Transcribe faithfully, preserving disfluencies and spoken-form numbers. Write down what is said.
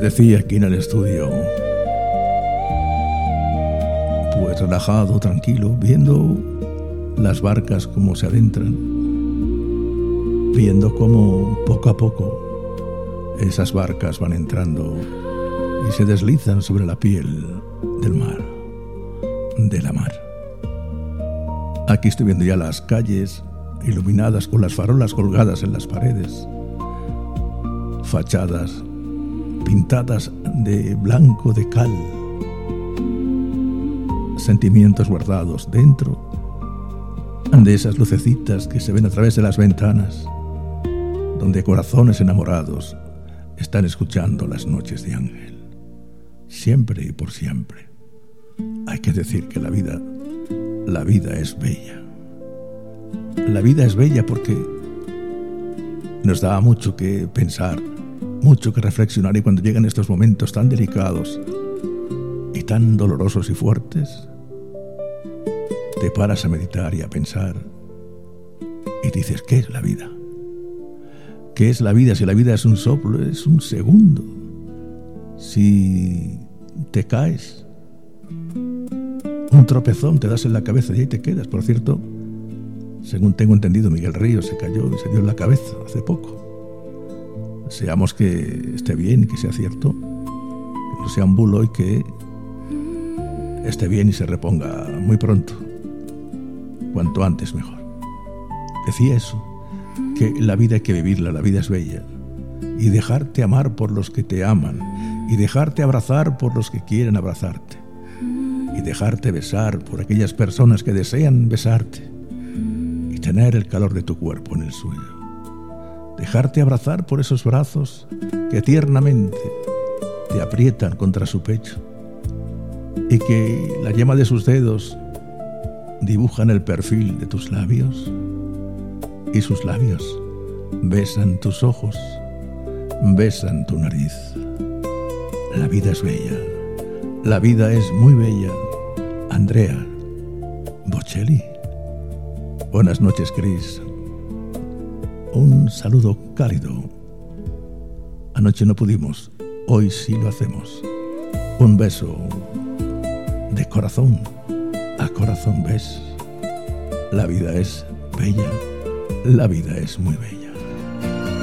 decía aquí en el estudio, pues relajado, tranquilo, viendo las barcas cómo se adentran, viendo cómo poco a poco esas barcas van entrando y se deslizan sobre la piel del mar, de la mar. Aquí estoy viendo ya las calles iluminadas con las farolas colgadas en las paredes, fachadas pintadas de blanco de cal, sentimientos guardados dentro de esas lucecitas que se ven a través de las ventanas, donde corazones enamorados están escuchando las noches de ángel. Siempre y por siempre. Hay que decir que la vida, la vida es bella. La vida es bella porque nos da mucho que pensar, mucho que reflexionar, y cuando llegan estos momentos tan delicados y tan dolorosos y fuertes, te paras a meditar y a pensar y dices, ¿qué es la vida? ¿Qué es la vida? Si la vida es un soplo, es un segundo. Si te caes, un tropezón, te das en la cabeza y ahí te quedas. Por cierto, según tengo entendido, Miguel Ríos se cayó y se dio en la cabeza hace poco. Deseamos que esté bien, que sea cierto, que no sea un bulo y que esté bien y se reponga muy pronto, cuanto antes mejor. Decía eso, que la vida hay que vivirla, la vida es bella, y dejarte amar por los que te aman, y dejarte abrazar por los que quieren abrazarte, y dejarte besar por aquellas personas que desean besarte, y tener el calor de tu cuerpo en el suyo. Dejarte abrazar por esos brazos que tiernamente te aprietan contra su pecho y que la yema de sus dedos dibujan el perfil de tus labios y sus labios besan tus ojos, besan tu nariz. La vida es bella, la vida es muy bella. Andrea Bocelli. Buenas noches, Cris. Un saludo cálido. Anoche no pudimos, hoy sí lo hacemos. Un beso de corazón a corazón, ¿ves? La vida es bella, la vida es muy bella.